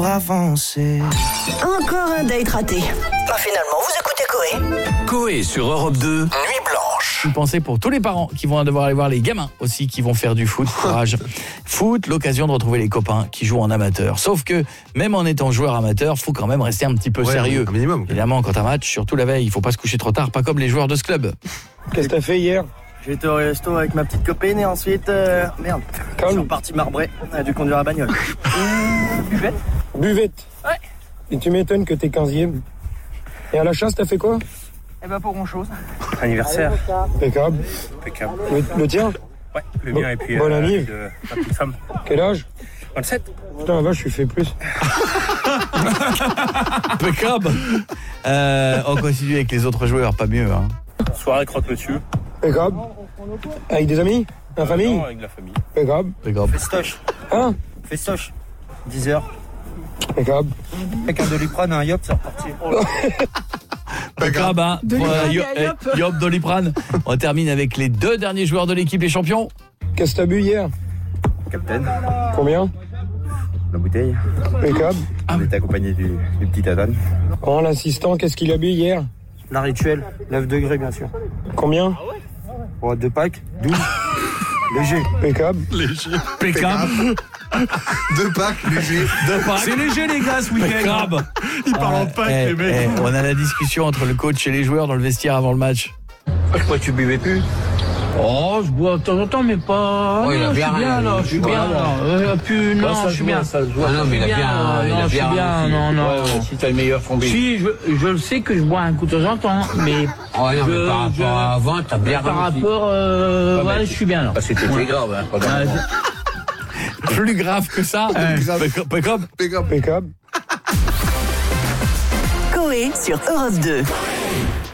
Avancer. Encore un date raté. Finalement, vous écoutez Coé. Coé sur Europe 2, Nuit Blanche. Une pensée pour tous les parents qui vont devoir aller voir les gamins aussi qui vont faire du foot. Courage. Foot, l'occasion de retrouver les copains qui jouent en amateur. Sauf que, même en étant joueur amateur, faut quand même rester un petit peu sérieux. Un minimum. Évidemment, quand un match, surtout la veille, il faut pas se coucher trop tard, pas comme les joueurs de ce club. Qu'est-ce que t'as fait hier? J'étais au resto avec ma petite copine et ensuite... Merde. Je suis reparti marbrer. On a dû conduire la bagnole. Buvette. Buvette? Ouais. Et tu m'étonnes que t'es 15e. Et à la chasse, t'as fait quoi? Eh ben, pas grand-chose. Anniversaire. Impeccable. Impeccable. Le tien? Ouais, le mien et puis... Bonne anniv. de ma petite femme. Quel âge? 27. Putain, la vache, je suis fait plus. Impeccable. On continue avec les autres joueurs, pas mieux. Hein. Soirée croque-monsieur. Impeccable. Avec des amis? La famille? Non, avec la famille. Impeccable. Impeccable. Festoche. Hein? Festoche. 10h. Impeccable. Avec un Doliprane, un Yop, c'est reparti. Impeccable, hein. Yop, Doliprane. On termine avec les deux derniers joueurs de l'équipe, les champions. Qu'est-ce que t'as bu hier? Captain. Combien? La bouteille. Impeccable. On était accompagné du petit Adam. Oh, l'assistant, qu'est-ce qu'il a bu hier? La rituelle. 9 degrés, bien sûr. Combien? Oh, 2 packs. 12. Léger. Impeccable. Impeccable. 2 packs, léger. C'est léger, les gars, ce week-end. Ils parlent en pack, les mecs. On a la discussion entre le coach et les joueurs dans le vestiaire avant le match. Je crois que tu buvais plus. Oh, je bois de temps en temps, mais pas. Oh, il a non, bien, je suis bien, là, je suis bien, là. Plus, non, je suis bien. Ah non, mais il a bien, non, je suis bien, non, non. Si t'as le meilleur fond. Si, je le sais que je bois un coup de temps en temps, mais. Oh non, mais par rapport à avant, t'as bien par ramassé. rapport, ouais, je suis bien, là. C'était grave, hein, pas grave. Plus grave que ça. Impeccable. Impeccable. Coé sur Europe 2.